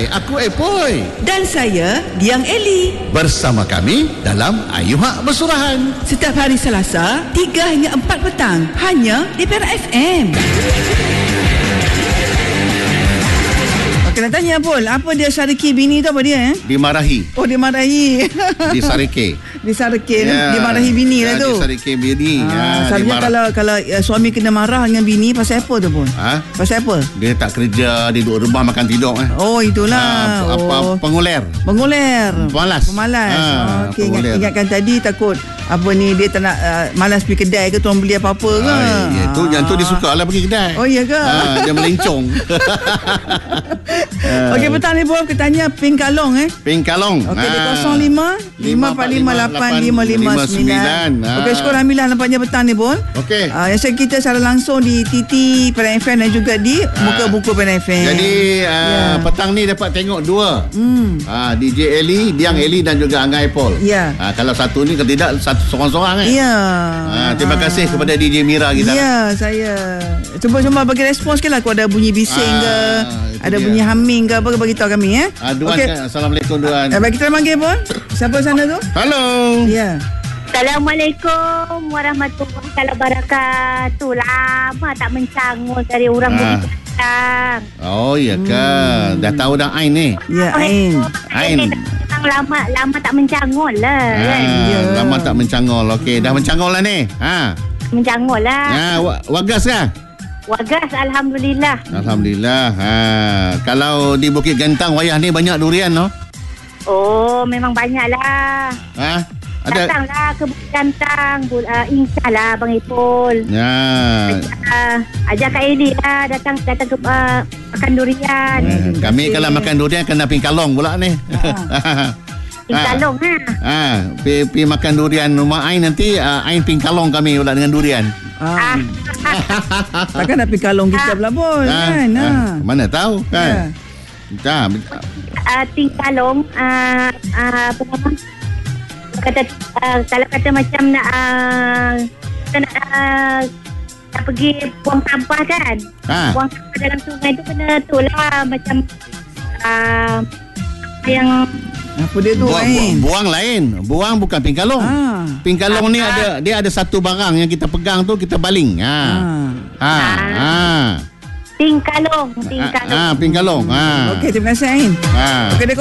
aku Epoi. Dan saya, Diang Eli. Bersama kami dalam Ayuhak Bersurahan. Setiap hari Selasa, 3 hingga 4 petang. Hanya di Perak FM. Okey, nak tanya Pol, apa dia Syariki bini tu apa dia? Dimarahi. Oh, dimarahi. Disarike. Disarike, dimarahi bini lah tu. Disarike bini. Selalunya kalau suami kena marah dengan bini, pasal apa tu Pol? Pasal apa? Dia tak kerja, dia duduk rumah makan tidur. Oh, itulah. Penguler. Pemalas. Okey, ingatkan tadi takut apa ni, dia tak nak malas pergi kedai ke, tuan beli apa-apa ke? Yang tu dia suka lah pergi kedai. Oh, iya ke? Dia melencong. Okey, petang ni Pol, kita tanya Pink Kalong Pink Kalong. Okey, di 05-545-8559. Okey, syukur alhamdulillah nampaknya petang ni Pol. Okey. Yang kita secara langsung di TT Perak FM dan juga di muka buku Perak FM. Jadi petang ni dapat tengok dua. DJ Eli, Diang Eli dan juga Anggai Pol. Kalau satu ni, kalau tidak satu seorang-seorang terima kasih kepada DJ Mira kita. Saya cuba bagi respon sikit lah. Kalau ada bunyi bising ke, ada bunyi humming ke apa, bagi tahu kami Duan kan. Assalamualaikum Duan. Bagi kita panggil Pol. Siapa sana tu? Halo. Assalamualaikum warahmatullahi wabarakatuh. Lama tak mencanggul dari orang Bukit Bintang. Oh iya ke? Dah tahu dah Ain ni. Ya, Ain. Lama tak mencanggul lah. Lama tak mencanggul. Okey, dah mencanggul lah ni. Mencanggul lah. Wagas kah? Wagas, alhamdulillah. Alhamdulillah. Kalau di Bukit Gentang wayah ni banyak durian no? Oh, memang banyak lah. Datanglah ke Bukit Gentang, insyaAllah Bang Ipul. Ajak Kak Eli lah datang ke makan durian. Kami kalau makan durian kena Pink Kalong pula ni. Pink Kalong Pergi makan durian rumah Ain nanti, Ain Pink Kalong kami pula dengan durian. Takkan nak Pink Kalong kita pula Pol kan? Mana tahu kan. Pink Kalong apa nama? Kalau kata macam nak pergi buang sampah kan, buang sampah dalam sungai tu kena tu lah, macam yang apa dia tu buang lain. Buang bukan Pink Kalong. Pink Kalong ni dia ada satu barang yang kita pegang tu kita baling. Pink Kalong. Pink Kalong. Okey, terima kasih Ain. Okey, dia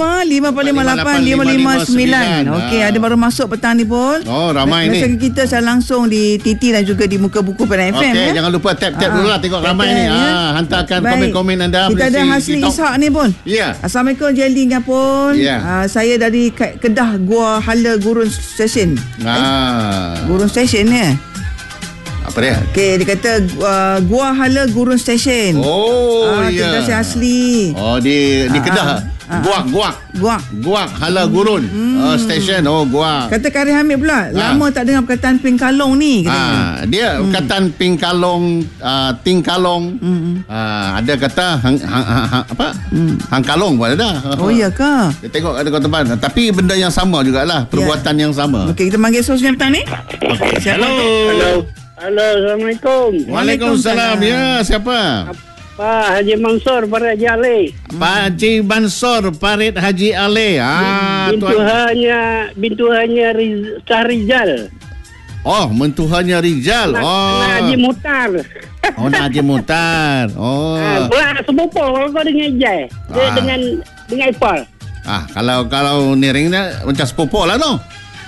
05-558-559. Okey, ada baru masuk petang ni Pol. Oh, ramai ni. Biasa kita secara langsung di TT dan juga di muka buku Perak FM. Okey, jangan lupa tap dulu lah, tengok ramai ni. Hantarkan komen-komen anda. Kita ada Hasli Ishak ni Pol. Assalamualaikum Jelly dengan Pol. Saya dari Kedah Gua Hala Gurun Station. Gurun Station ni. Apa dia? Okey, dia kata Gua Hala Gurun Station. Terima kasih Asli. Di Kedah. Guak Hala Gurun Station. Guak. Kata Kari Hamid pula, lama tak dengar perkataan Pink Kalong ni katanya. Dia perkataan Pink Kalong, Ting Kalong. Ada kata Hang Kalong pun ada. Oh iya ke? Dia tengok ada kata tempat. Tapi benda yang sama jugalah, perbuatan yang sama. Okey, kita panggil sosmed petang ni. Hello. Assalamualaikum. Waalaikumsalam. Ya, siapa? Pak Haji Mansur Parit Haji Ali. Pak Haji Mansur Parit Haji Ali. Bintuhannya Rizal. Oh, mentuhannya Rizal. Haji Mutar. Nak Haji Mutar. Sepupu kau dengan Ijai. Dia dengan Ipal. Kalau ni ring macam sepupu lah tu.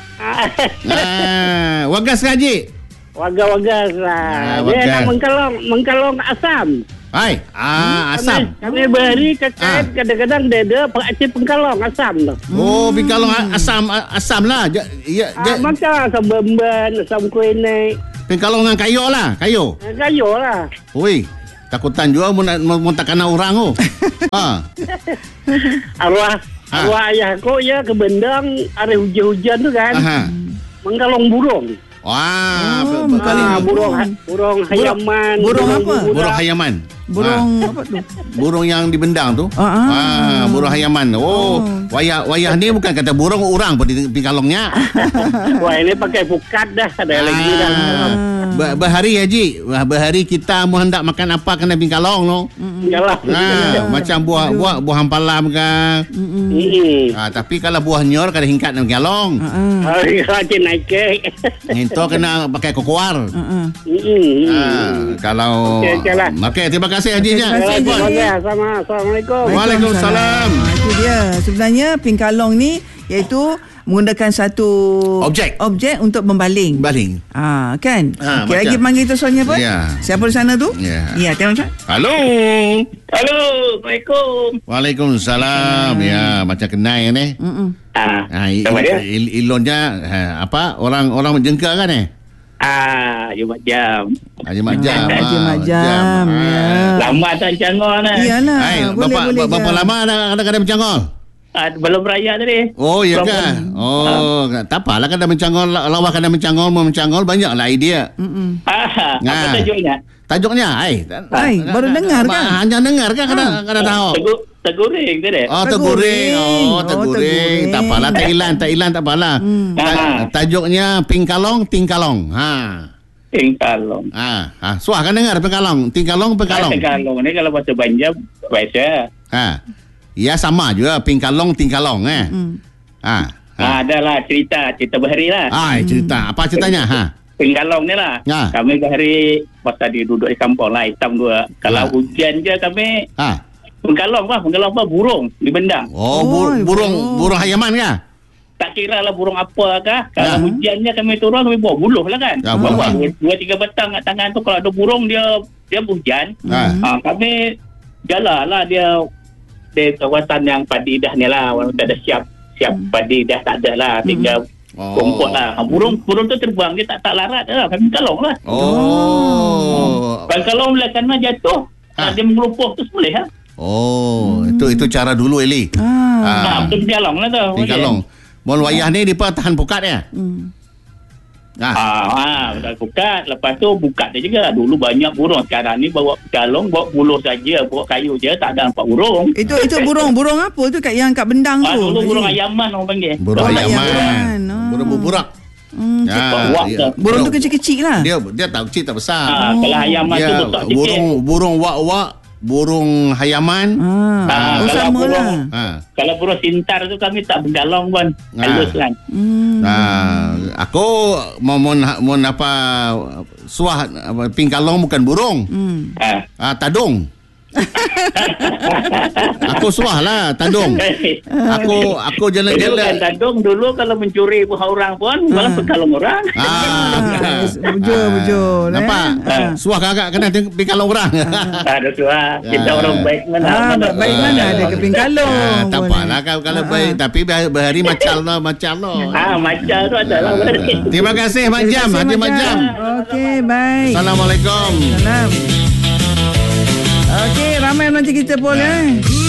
Wagas ke Haji? Wagas lah. Dia nak mengkalong asam. Asam. Kami beri kekait kadang-kadang dia pakcik pengkalong asam tu. Pengkalong asam lah. Macam asam bemban, asam kuenek. Pengkalong dengan kayu lah. Kayu lah. Ui, takutan juga mau tak kena orang tu. Arwah ayah aku ya ke Bendang, ada hujan-hujan tu kan. Mengkalong burung. Burung hayaman. Burung apa? Burung hayaman. Burung apa tu? Burung yang di Bendang tu. Burung hayaman. Wayah ni bukan kata burung, orang pun di kalongnya. Wah, ini pakai pukat dah. Ada lagi dah. Berhari Haji, berhari kita mau hendak makan apa kena pingkalong no. Yalah. Macam buah ampalam ke. Tapi kalau buah nyor kada hingkat nak pingkalong. Rajin naik kek. Itu kena pakai kokoar. Kalau okey, terima kasih Haji nya. Assalamualaikum. Waalaikumsalam. Itu dia. Sebenarnya pingkalong ni iaitu menggunakan satu objek untuk membaling. Kan? Okey, lagi panggil tu soalnya pun. Siapa di sana tu? Ya, tengok macam. Halo. Assalamualaikum. Waalaikumsalam. Ya, macam kenal ni. Ilonnya apa? Orang menjengka kan Jumat jam. Jumat jam. Lama tak mencangol ni. Iyalah. Berapa lama dah kena mencangol? Belum raya tadi. Oh, ya kan? Tak apalah kena mencangol. Lawak kena mencangol banyaklah idea. Apa tajuknya? Tajuknya, baru dengar kan? Hanya dengar kan kena tahu. Teguring tadi. Teguring. Tak apalah, tak hilang tak apalah. Tajuknya pingkalong, tingkalong. Pingkalong. Suah kan dengar pingkalong, tingkalong. Pingkalong ni kalau bahasa Banjar biasa. Ya sama juga pingkalong, tingkalong adalah cerita berhari lah. Cerita. Apa ceritanya? Pingkalong ni lah. Kami berhari pasal dia duduk di kampung lah, hitam dua. Kalau hujan je kami Pengkalong apa? Burung di bendang. Burung hayaman ke? Tak kira lah burung apa kah. Kalau hujannya kami turun, kami bawa buluh lah kan. Bawa 2-3 batang kat tangan tu. Kalau ada burung dia hujan. Kami jalan lah dia di kawasan yang padi dah ni lah. Orang tak ada siap padi dah tak ada lah. Tinggal kompot lah. Burung tu terbang, dia tak larat lah. Kami kalong lah. Kalau bila kena jatuh, dia mengelupuh tu boleh lah. Itu cara dulu Eli. Betul pingkalong lah tu. Pingkalong. Mol wayah ni dia tahan pukat ya. Pukat. Lepas tu bukat dia juga. Dulu banyak burung. Sekarang ni bawa pingkalong, bawa buluh saja, bawa kayu je, tak ada nampak burung. Itu burung apa tu yang kat bendang tu? Dulu burung ayaman orang panggil. Burung ayaman. Burung buburak. Burung tu kecil-kecil lah. Dia tak kecil tak besar. Kalau ayaman tu besar sikit. Burung wak-wak, burung hayaman. Kalau burung kalau burung sintar tu kami tak bergalong pun. Halus kan. Aku mau apa suah pingkalong bukan burung. Tadung. Aku suah lah tadung. Aku jalan-jalan. Tadung dulu kalau mencuri buah orang pun malah pengkalong orang. Bujur. Nampak? Suah kakak kena pingkalong orang. Ada suah. Kita orang baik mana? Baik mana ada ke pingkalong. Tak apalah kalau baik. Tapi berhari macam lo. Macam tu adalah berhari. Terima kasih Mak Jam. Hati Mak Jam. Okey, baik. Assalamualaikum. Salam. Okey, ramai macam kita pun